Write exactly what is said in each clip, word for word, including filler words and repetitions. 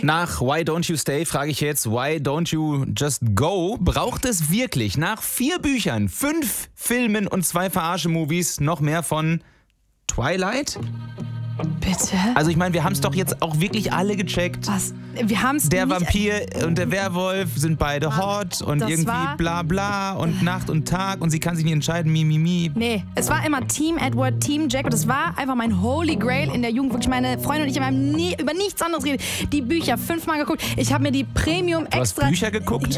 Nach Why Don't You Stay frage ich jetzt, Why Don't You Just Go? Braucht es wirklich nach vier Büchern, fünf Filmen und zwei Verarsche-Movies noch mehr von Twilight? Bitte? Also ich meine, wir haben es doch jetzt auch wirklich alle gecheckt. Was? Wir haben es Der nicht... Vampir und der Werwolf sind beide hot und das irgendwie war- bla bla und Nacht und Tag und sie kann sich nicht entscheiden, mi mi mi. Nee, es war immer Team Edward, Team Jack und es war einfach mein Holy Grail in der Jugend. Wirklich, meine Freunde und ich haben nie, über nichts anderes geredet. Die Bücher fünfmal geguckt. Ich habe mir die Premium Du hast extra... Bücher geguckt?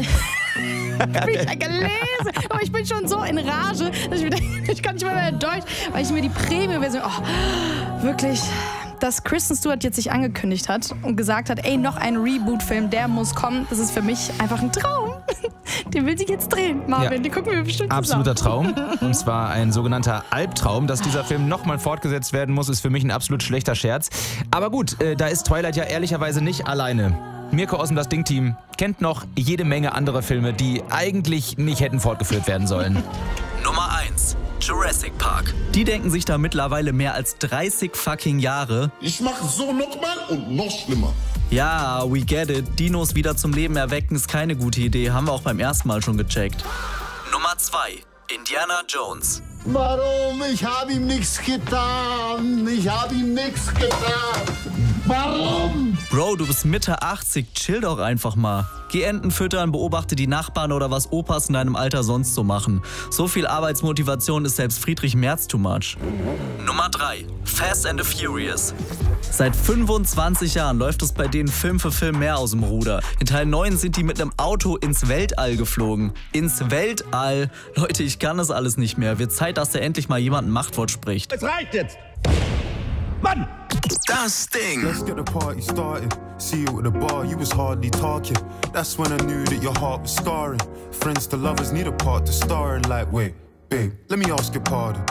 Bücher gelesen. Aber ich bin schon so in Rage, dass ich wieder, ich kann nicht mal mehr Deutsch, weil ich mir die Premium-Version, oh, wirklich, dass Kristen Stewart jetzt sich angekündigt hat und gesagt hat, ey, noch ein Reboot-Film, der muss kommen. Das ist für mich einfach ein Traum. Den will sie jetzt drehen, Marvin. Ja. Den gucken wir bestimmt Absoluter zusammen. Traum. Und zwar ein sogenannter Albtraum. Dass dieser Film nochmal fortgesetzt werden muss, ist für mich ein absolut schlechter Scherz. Aber gut, äh, da ist Twilight ja ehrlicherweise nicht alleine. Mirko aus dem Das Ding-Team kennt noch jede Menge andere Filme, die eigentlich nicht hätten fortgeführt werden sollen. Nummer eins. Jurassic Park. Die denken sich da mittlerweile mehr als dreißig fucking Jahre. Ich mache so nochmal und noch schlimmer. Ja, we get it. Dinos wieder zum Leben erwecken ist keine gute Idee. Haben wir auch beim ersten Mal schon gecheckt. Nummer zwei. Indiana Jones. Warum? Ich habe ihm nichts getan. Ich habe ihm nichts getan. Warum? Bro, du bist Mitte achtzig, chill doch einfach mal. Geh Enten füttern, beobachte die Nachbarn oder was Opas in deinem Alter sonst so machen. So viel Arbeitsmotivation ist selbst Friedrich Merz too much. Nummer drei. Fast and the Furious. Seit fünfundzwanzig Jahren läuft es bei denen Film für Film mehr aus dem Ruder. In Teil neun sind die mit einem Auto ins Weltall geflogen. Ins Weltall? Leute, ich kann das alles nicht mehr. Wird Zeit, dass da endlich mal jemand ein Machtwort spricht. Es reicht jetzt! Mann! Das Ding. Let's get the party started. See you at the bar, you was hardly talking. That's when I knew that your heart was scarring. Friends to lovers need a part to star in. Like, wait, babe, let me ask your pardon.